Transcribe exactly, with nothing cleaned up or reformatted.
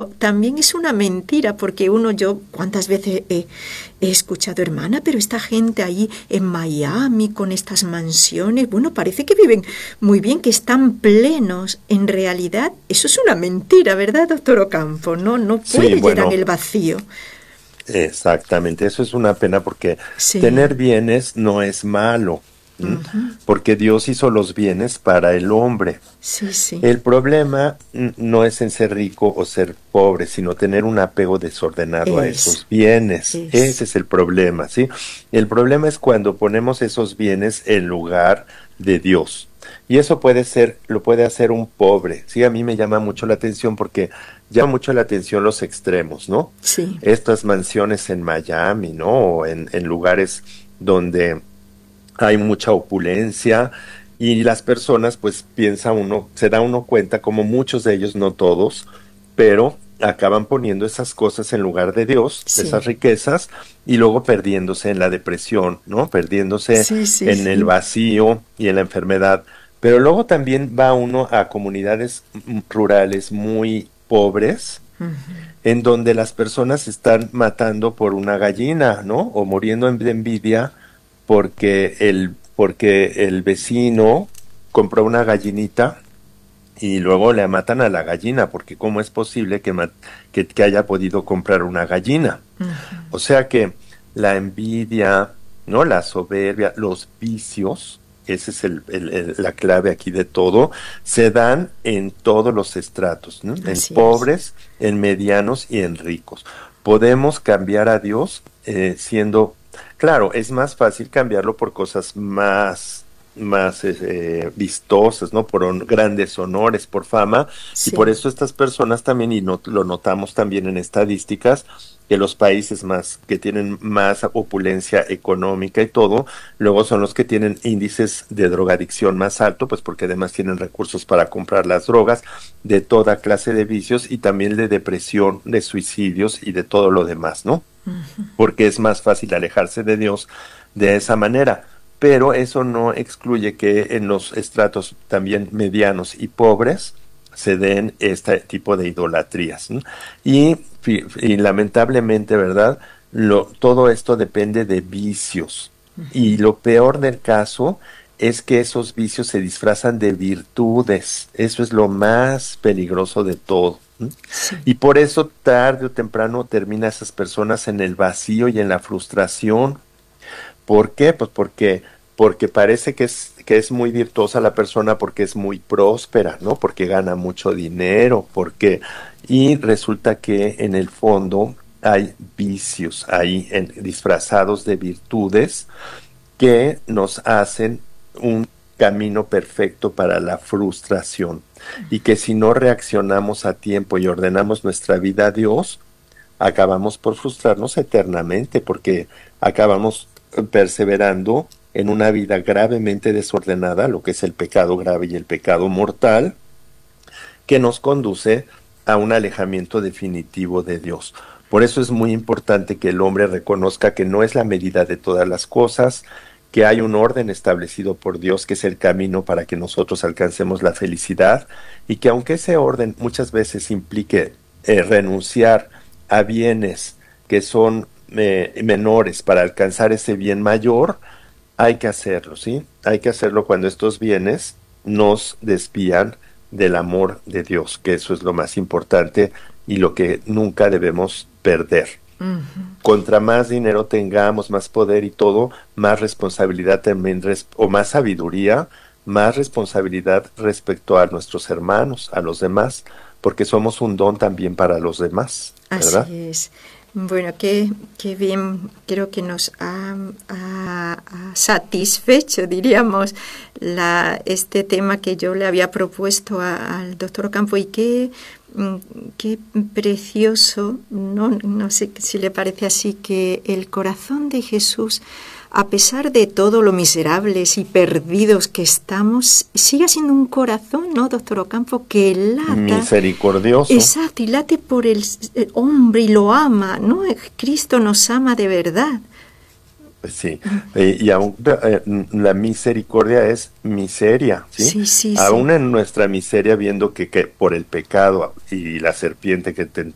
pero también es una mentira, porque uno, yo, ¿cuántas veces he, he escuchado, hermana, pero esta gente ahí en Miami con estas mansiones, bueno, parece que viven muy bien, que están plenos? En realidad, eso es una mentira, ¿verdad, doctor Ocampo? No, no puede Sí, bueno, llenar el vacío. exactamente, eso es una pena porque Sí, tener bienes no es malo, ¿m? ujú, Porque Dios hizo los bienes para el hombre. sí, sí, El problema mm, no es en ser rico o ser pobre, sino tener un apego desordenado a es, esos bienes. es, Ese es el problema, ¿sí? El problema es cuando ponemos esos bienes en lugar de Dios. Y eso puede ser, lo puede hacer un pobre. Sí, a mí me llama mucho la atención porque llama mucho la atención los extremos, ¿no? sí, Estas mansiones en Miami, ¿no? O en, en lugares donde hay mucha opulencia y las personas pues piensa uno, se da uno cuenta como muchos de ellos, no todos, pero acaban poniendo esas cosas en lugar de Dios, esas sí, riquezas, y luego perdiéndose en la depresión, ¿no? Perdiéndose sí, sí, en el sí, vacío y en la enfermedad. Pero luego también va uno a comunidades mm, rurales muy pobres, ujú, en donde las personas se están matando por una gallina, ¿no? O muriendo en- de envidia porque el, porque el vecino compró una gallinita y luego le matan a la gallina, porque ¿cómo es posible que, ma- que, que haya podido comprar una gallina? ujú, O sea que la envidia, ¿no? La soberbia, los vicios, esa es el, el- el- la clave aquí de todo, se dan en todos los estratos, ¿no? En así es. pobres, en medianos y en ricos. Podemos cambiar a Dios eh, siendo, claro, es más fácil cambiarlo por cosas más más eh, vistosas, ¿no? Por hon- grandes honores, por fama, y por Sí, eso estas personas también, y no, lo notamos también en estadísticas, que los países más que tienen más opulencia económica y todo, luego son los que tienen índices de drogadicción más alto, pues porque además tienen recursos para comprar las drogas, de toda clase de vicios y también de depresión, de suicidios y de todo lo demás, ¿no? Porque es más fácil alejarse de Dios de esa manera. Pero eso no excluye que en los estratos también medianos y pobres se den este tipo de idolatrías, ¿no? Y, y lamentablemente, ¿verdad? Lo, todo esto depende de vicios. Y lo peor del caso es que esos vicios se disfrazan de virtudes. Eso es lo más peligroso de todo. ¿M? sí, Y por eso tarde o temprano termina esas personas en el vacío y en la frustración. ¿Por qué? Pues porque, porque parece que es, que es muy virtuosa la persona porque es muy próspera, ¿no? Porque gana mucho dinero, porque... Y resulta que en el fondo hay vicios ahí en- disfrazados de virtudes que nos hacen un camino perfecto para la frustración y que si no reaccionamos a tiempo y ordenamos nuestra vida a Dios, acabamos por frustrarnos eternamente porque acabamos eh, perseverando en una vida gravemente desordenada, lo que es el pecado grave y el pecado mortal, que nos conduce a un alejamiento definitivo de Dios. Por eso es muy importante que el hombre reconozca que no es la medida de todas las cosas, que hay un orden establecido por Dios, que es el camino para que nosotros alcancemos la felicidad, y que aunque ese orden muchas veces implique eh, renunciar a bienes que son eh, menores para alcanzar ese bien mayor, hay que hacerlo, ¿sí? Hay que hacerlo cuando estos bienes nos desvían del amor de Dios, que eso es lo más importante y lo que nunca debemos perder. ujú, Contra más dinero tengamos, más poder y todo, más responsabilidad también, res- o más sabiduría, más responsabilidad respecto a nuestros hermanos, a los demás, porque somos un don también para los demás, ¿verdad? así es. Bueno, qué, qué bien, creo que nos ha, ha- ha satisfecho, diríamos, la, este tema que yo le había propuesto a- al doctor Ocampo, y qué, mm, qué precioso, no, no sé si le parece así, que el corazón de Jesús, a pesar de todo lo miserables y perdidos que estamos, sigue siendo un corazón, ¿no, doctor Ocampo?, que lata. Misericordioso. Exacto, y late por el, el hombre y lo ama, ¿no? Cristo nos ama de verdad. Pues sí, eh, y aún eh, la misericordia es miseria, ¿sí? Sí, sí, sí. Aún en nuestra miseria, viendo que, que por el pecado y la serpiente que ten-